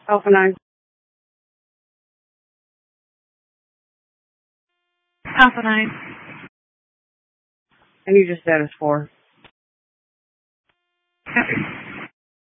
Alpha 9. Alpha 9. I need your status 4. Copy.